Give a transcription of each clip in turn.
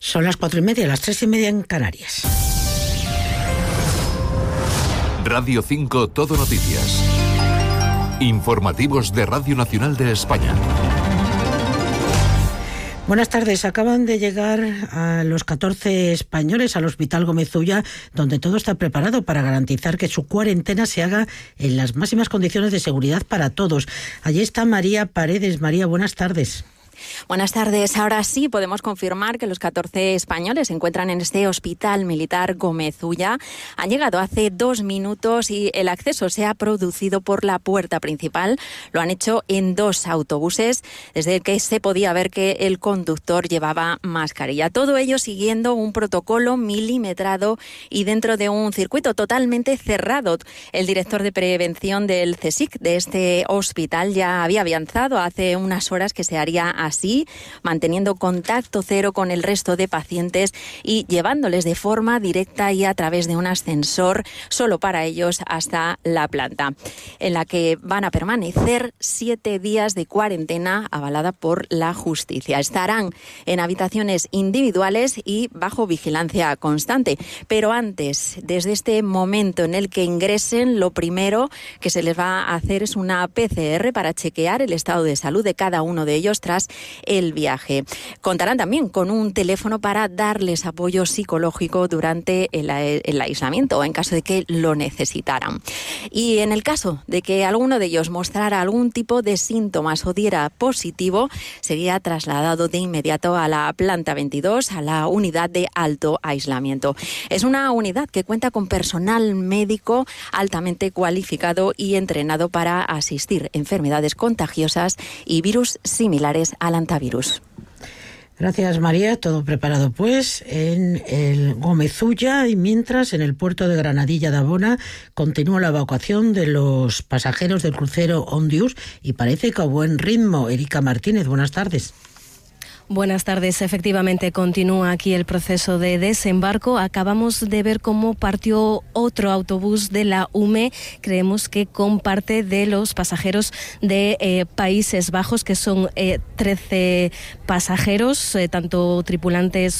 Son las 4:30, las 3:30 en Canarias. Radio 5 Todo Noticias. Informativos de Radio Nacional de España. Buenas tardes. Acaban de llegar a los 14 españoles al Hospital Gómez Ulla, donde todo está preparado para garantizar que su cuarentena se haga en las máximas condiciones de seguridad para todos. Allí está María Paredes. María, buenas tardes. Buenas tardes. Ahora sí podemos confirmar que los 14 españoles se encuentran en este Hospital Militar Gómez Ulla. Han llegado hace 2 minutos y el acceso se ha producido por la puerta principal. Lo han hecho en 2 autobuses, desde el que se podía ver que el conductor llevaba mascarilla. Todo ello siguiendo un protocolo milimetrado y dentro de un circuito totalmente cerrado. El director de prevención del CSIC de este hospital ya había avanzado hace unas horas que se haría así, manteniendo contacto cero con el resto de pacientes y llevándoles de forma directa y a través de un ascensor solo para ellos hasta la planta, en la que van a permanecer 7 días de cuarentena avalada por la justicia. Estarán en habitaciones individuales y bajo vigilancia constante. Pero antes, desde este momento en el que ingresen, lo primero que se les va a hacer es una PCR para chequear el estado de salud de cada uno de ellos tras el viaje. Contarán también con un teléfono para darles apoyo psicológico durante el aislamiento, en caso de que lo necesitaran. Y en el caso de que alguno de ellos mostrara algún tipo de síntomas o diera positivo, sería trasladado de inmediato a la planta 22, a la unidad de alto aislamiento. Es una unidad que cuenta con personal médico altamente cualificado y entrenado para asistir enfermedades contagiosas y virus similares al antivirus. Gracias, María. Todo preparado, pues, en el Gómez Ulla, y mientras en el puerto de Granadilla de Abona continúa la evacuación de los pasajeros del crucero Ondius y parece que a buen ritmo. Erika Martínez, buenas tardes. Buenas tardes. Efectivamente, continúa aquí el proceso de desembarco. Acabamos de ver cómo partió otro autobús de la UME. Creemos que con parte de los pasajeros de Países Bajos, que son 13 pasajeros, tanto tripulantes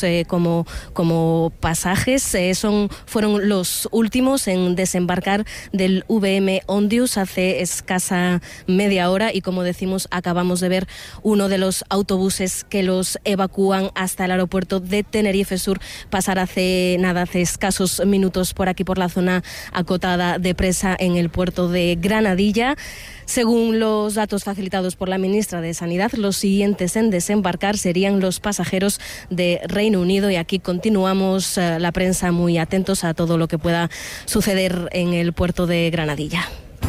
como pasajes. Fueron los últimos en desembarcar del VM Ondius hace escasa media hora y, como decimos, acabamos de ver uno de los autobuses que los evacúan hasta el aeropuerto de Tenerife Sur pasar hace escasos minutos por aquí, por la zona acotada de Presa, en el puerto de Granadilla. Según los datos facilitados por la ministra de Sanidad, los siguientes en desembarcar serían los pasajeros de Reino Unido, y aquí continuamos la prensa muy atentos a todo lo que pueda suceder en el puerto de Granadilla.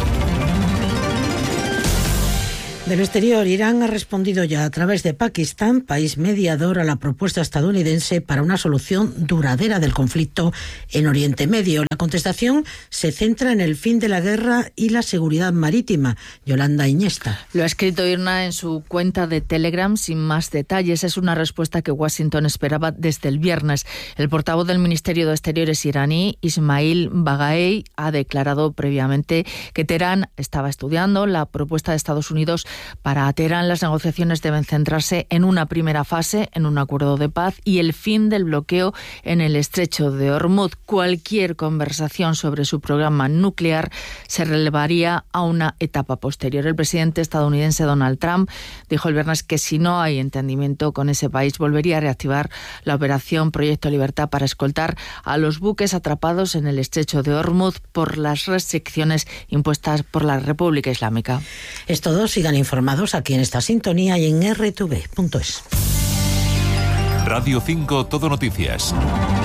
Del exterior, Irán ha respondido ya a través de Pakistán, país mediador, a la propuesta estadounidense para una solución duradera del conflicto en Oriente Medio. La contestación se centra en el fin de la guerra y la seguridad marítima. Yolanda Iñesta. Lo ha escrito Irna en su cuenta de Telegram sin más detalles. Es una respuesta que Washington esperaba desde el viernes. El portavoz del Ministerio de Exteriores iraní, Ismail Baghai, ha declarado previamente que Teherán estaba estudiando la propuesta de Estados Unidos. Para Teherán, las negociaciones deben centrarse en una primera fase, en un acuerdo de paz y el fin del bloqueo en el estrecho de Hormuz. Cualquier conversación sobre su programa nuclear se relevaría a una etapa posterior. El presidente estadounidense Donald Trump dijo el viernes que si no hay entendimiento con ese país, volvería a reactivar la operación Proyecto Libertad para escoltar a los buques atrapados en el estrecho de Hormuz por las restricciones impuestas por la República Islámica. Es todo. Sigan informados aquí en esta sintonía y en rtv.es. Radio 5 Todo Noticias.